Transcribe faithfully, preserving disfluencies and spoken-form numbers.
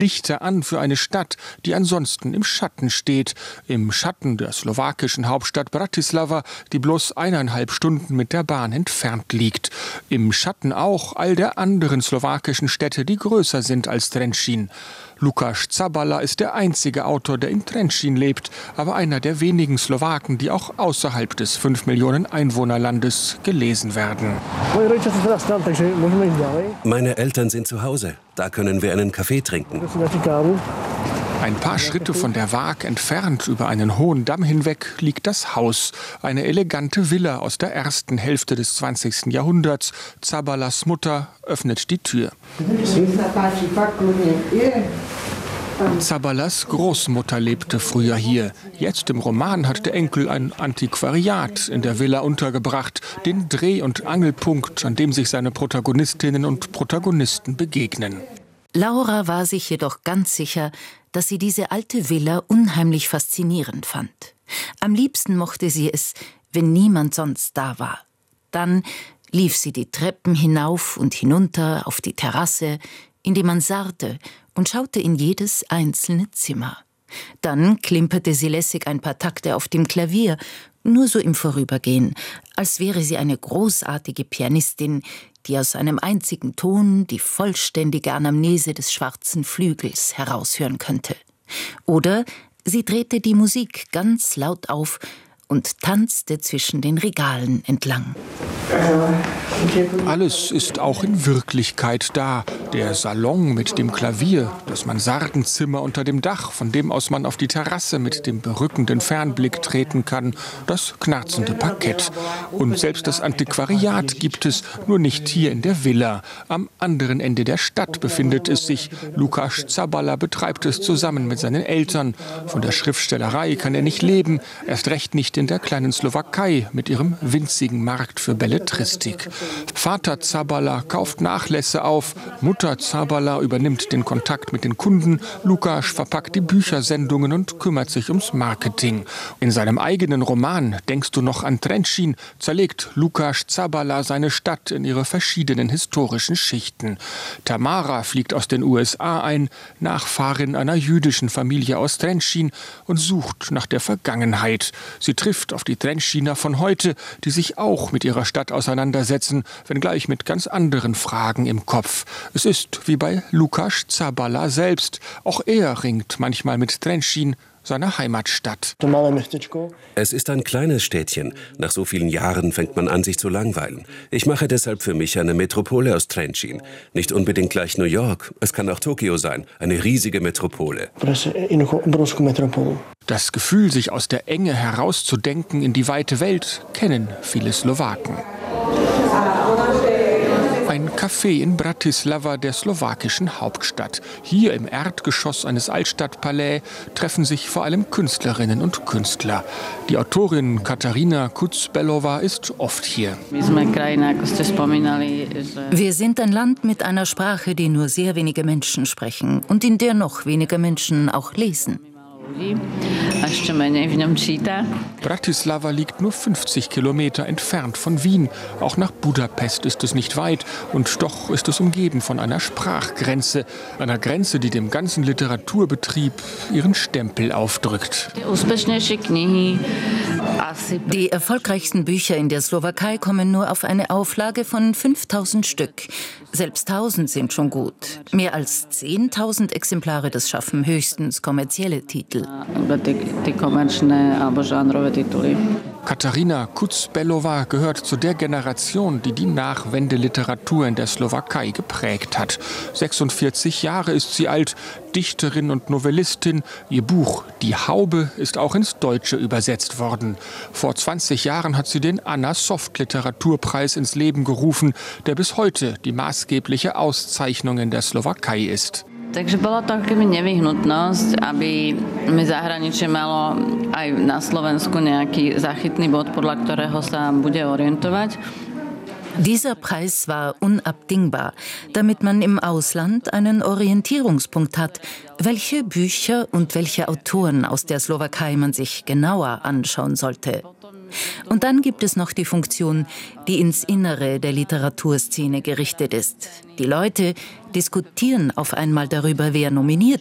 dichter an für eine Stadt, die ansonsten im Schatten steht. Im Schatten der slowakischen Hauptstadt Bratislava, die bloß eineinhalb Stunden mit der Bahn entfernt liegt. Im Schatten auch all der anderen slowakischen Städte, die größer sind als Trenčín. Lukáš Zabala ist der einzige Autor, der in Trenčín lebt, aber einer der wenigen Slowaken, die auch außerhalb des fünf Millionen Einwohnerlandes gelesen werden. Meine Eltern sind zu Hause. Da können wir einen Kaffee trinken. Ein paar Schritte von der Waag entfernt über einen hohen Damm hinweg liegt das Haus. Eine elegante Villa aus der ersten Hälfte des zwanzigsten Jahrhunderts. Zabalas Mutter öffnet die Tür. Zabalas Großmutter lebte früher hier. Jetzt im Roman hat der Enkel ein Antiquariat in der Villa untergebracht. Den Dreh- und Angelpunkt, an dem sich seine Protagonistinnen und Protagonisten begegnen. Laura war sich jedoch ganz sicher, dass sie diese alte Villa unheimlich faszinierend fand. Am liebsten mochte sie es, wenn niemand sonst da war. Dann lief sie die Treppen hinauf und hinunter auf die Terrasse, in die Mansarde, und schaute in jedes einzelne Zimmer. Dann klimperte sie lässig ein paar Takte auf dem Klavier, nur so im Vorübergehen, als wäre sie eine großartige Pianistin, die aus einem einzigen Ton die vollständige Anamnese des schwarzen Flügels heraushören könnte. Oder sie drehte die Musik ganz laut auf und tanzte zwischen den Regalen entlang. Alles ist auch in Wirklichkeit da. Der Salon mit dem Klavier, das Mansardenzimmer unter dem Dach, von dem aus man auf die Terrasse mit dem berückenden Fernblick treten kann, das knarzende Parkett. Und selbst das Antiquariat gibt es, nur nicht hier in der Villa. Am anderen Ende der Stadt befindet es sich. Lukáš Zabala betreibt es zusammen mit seinen Eltern. Von der Schriftstellerei kann er nicht leben, erst recht nicht in der kleinen Slowakei mit ihrem winzigen Markt für Belletristik. Vater Zabala kauft Nachlässe auf, Mutter Zabala übernimmt den Kontakt mit den Kunden, Lukáš verpackt die Büchersendungen und kümmert sich ums Marketing. In seinem eigenen Roman »Denkst du noch an Trenčín« zerlegt Lukáš Zabala seine Stadt in ihre verschiedenen historischen Schichten. Tamara fliegt aus den U S A ein, Nachfahrin einer jüdischen Familie aus Trenčín, und sucht nach der Vergangenheit. Sie trifft auf die Trenčíner von heute, die sich auch mit ihrer Stadt auseinandersetzen, wenngleich mit ganz anderen Fragen im Kopf. Es ist wie bei Lukáš Zabala selbst. Auch er ringt manchmal mit Trenčín, seiner Heimatstadt. Es ist ein kleines Städtchen. Nach so vielen Jahren fängt man an, sich zu langweilen. Ich mache deshalb für mich eine Metropole aus Trenčín. Nicht unbedingt gleich New York. Es kann auch Tokio sein. Eine riesige Metropole. Das Gefühl, sich aus der Enge herauszudenken in die weite Welt, kennen viele Slowaken. Ein Café in Bratislava, der slowakischen Hauptstadt. Hier im Erdgeschoss eines Altstadtpalais treffen sich vor allem Künstlerinnen und Künstler. Die Autorin Katarina Kucbelova ist oft hier. Wir sind ein Land mit einer Sprache, die nur sehr wenige Menschen sprechen und in der noch weniger Menschen auch lesen. Bratislava liegt nur fünfzig Kilometer entfernt von Wien. Auch nach Budapest ist es nicht weit. Und doch ist es umgeben von einer Sprachgrenze. Einer Grenze, die dem ganzen Literaturbetrieb ihren Stempel aufdrückt. Die erfolgreichsten Bücher in der Slowakei kommen nur auf eine Auflage von fünftausend Stück. Selbst tausend sind schon gut. Mehr als zehntausend Exemplare, das schaffen höchstens kommerzielle Titel. Katarina Kucbelova gehört zu der Generation, die die Nachwendeliteratur in der Slowakei geprägt hat. sechsundvierzig Jahre ist sie alt, Dichterin und Novellistin. Ihr Buch »Die Haube« ist auch ins Deutsche übersetzt worden. Vor zwanzig Jahren hat sie den Anna Soft Literaturpreis ins Leben gerufen, der bis heute die maßgebliche Auszeichnung in der Slowakei ist. Takže bola to ako keby nevyhnutnosť, aby mi zahraničie malo aj na Slovensku nejaký záchytný bod, podľa ktorého sa bude orientovať. Dieser Preis war unabdingbar, damit man im Ausland einen Orientierungspunkt hat, welche Bücher und welche Autoren aus der Slowakei man sich genauer anschauen sollte. Und dann gibt es noch die Funktion, die ins Innere der Literaturszene gerichtet ist. Die Leute diskutieren auf einmal darüber, wer nominiert